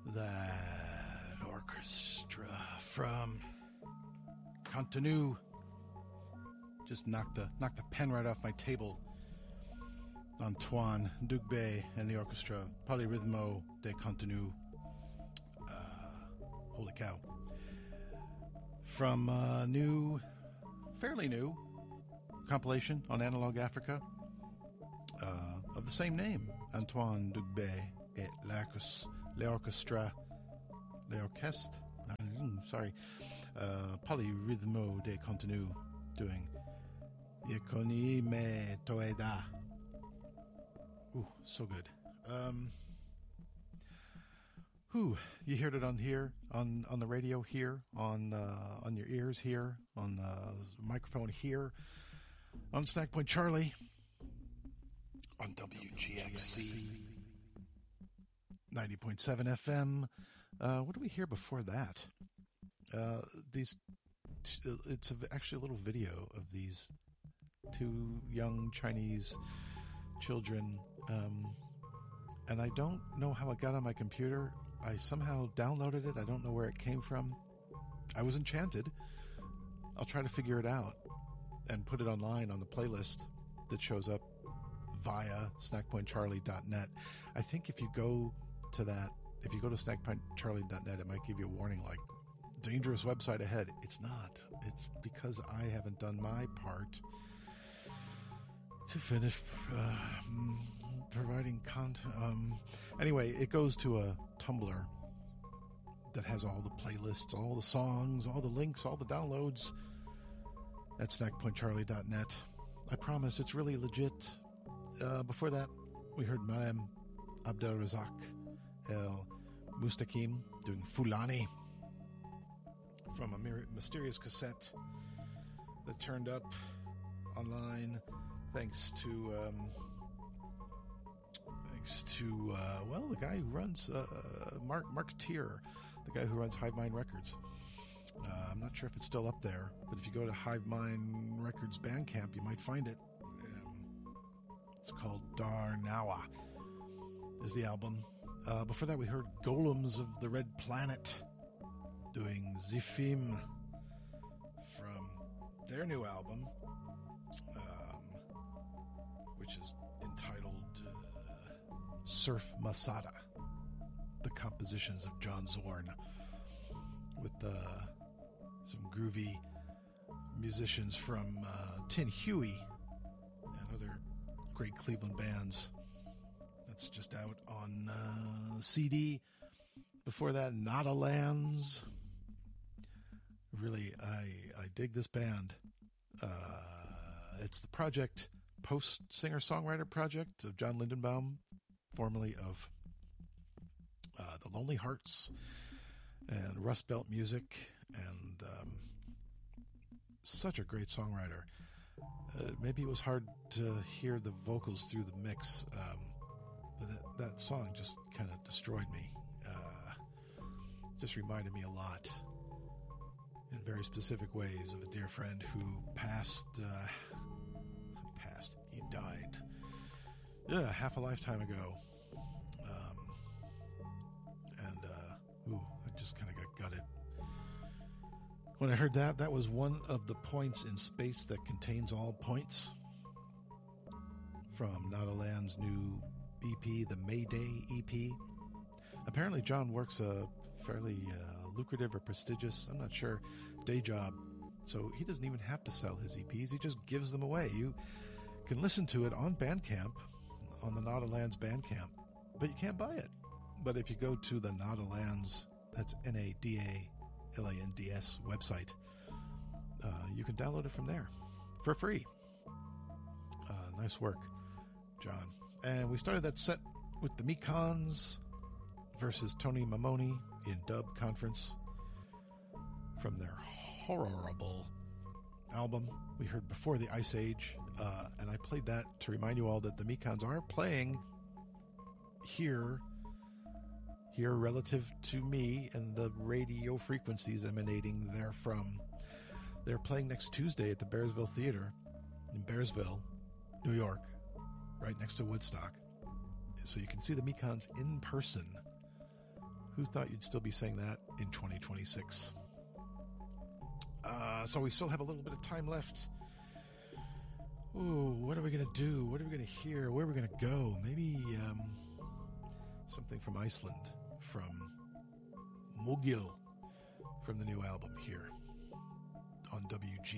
That orchestra from Contenu just knocked the pen right off my table. Antoine Dugbe and the orchestra, Polyrhythmo de Contenu. Holy cow. From a fairly new compilation on Analog Africa of the same name, Antoine Dugbe et l'orchestre, Polyrhythmo de Contenu, doing Yekoni me Toeda. Ooh, so good. You heard it on here, on the radio here, on your ears here, on the microphone here, on Snack Point Charlie, on WGXC 90.7 FM. What do we hear before that? It's actually a little video of these two young Chinese children, and I don't know how it got on my computer. I somehow downloaded it. I don't know where it came from. I was enchanted. I'll try to figure it out and put it online on the playlist that shows up via snackpointcharlie.net. I think if you go to snackpointcharlie.net, it might give you a warning like, dangerous website ahead. It's not. It's because I haven't done my part to finish providing content. Anyway, it goes to a Tumblr that has all the playlists, all the songs, all the links, all the downloads at snackpointcharlie.net. I promise it's really legit. Before that, we heard Madame Abdel Razak El Mustaqim doing Fulani from a mysterious cassette that turned up online thanks to the guy who runs Mark Tier, the guy who runs Hive Mind Records. I'm not sure if it's still up there, but if you go to Hive Mind Records Bandcamp, you might find it. It's called Darnawa is the album. Before that, we heard Golems of the Red Planet doing Zifim from their new album, which is entitled Surf Masada, the compositions of John Zorn, with some groovy musicians from Tin Huey and other great Cleveland bands. That's just out on CD. Before that, Nada Lands. Really, I dig this band. It's the project, post-singer-songwriter project of John Lindenbaum, formerly of The Lonely Hearts and Rust Belt Music, and such a great songwriter. Maybe it was hard to hear the vocals through the mix, but that song just kind of destroyed me. Just reminded me a lot, in very specific ways, of a dear friend who passed. He died half a lifetime ago, I just kind of got gutted when I heard that. That was one of the points in space that contains all points, from Nada Land's new EP, the Mayday EP. Apparently John works a fairly lucrative or prestigious, I'm not sure, day job, so he doesn't even have to sell his EPs. He just gives them away. You can listen to it on Bandcamp, on the Nada Lands Bandcamp, but you can't buy it. But if you go to the Nada Lands, that's NADALANDS website, you can download it from there for free. Nice work, John. And we started that set with the Mekons versus Tony Mamoni in Dub Conference from their horrible album we heard Before the Ice Age, and I played that to remind you all that the Mekons are playing here relative to me and the radio frequencies emanating therefrom. They're playing next Tuesday at the Bearsville Theater in Bearsville, New York, right next to Woodstock. So you can see the Mekons in person. Who thought you'd still be saying that in 2026? So we still have a little bit of time left. Ooh, what are we going to do? What are we going to hear? Where are we going to go? Maybe something from Iceland, from Mogil, from the new album here on WG.